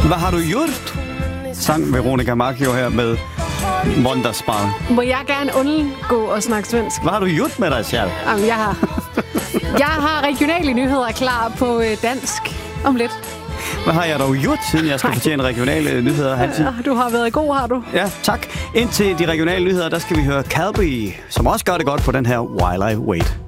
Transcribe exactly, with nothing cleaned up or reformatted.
Hvad har du gjort? Sang Veronica Maggio her med Wundersparen. Må jeg gerne undgå at snakke svensk? Hvad har du gjort med dig selv? Jamen, jeg har, jeg har regionale nyheder klar på dansk om lidt. Hvad har jeg dog gjort, siden jeg skal Ej. fortælle regionale nyheder, Hansen? Du har været god, har du? Ja, tak. Indtil de regionale nyheder, der skal vi høre Calby, som også gør det godt på den her While I Wait.